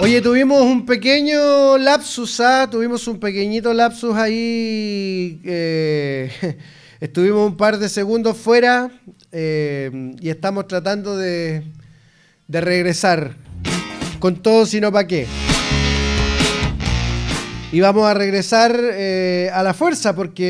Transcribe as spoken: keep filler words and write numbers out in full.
Oye, tuvimos un pequeño lapsus, ¿ah? Tuvimos un pequeñito lapsus ahí. Eh, estuvimos un par de segundos fuera eh, y estamos tratando de, de regresar con todo, sino para qué. Y vamos a regresar eh, a la fuerza porque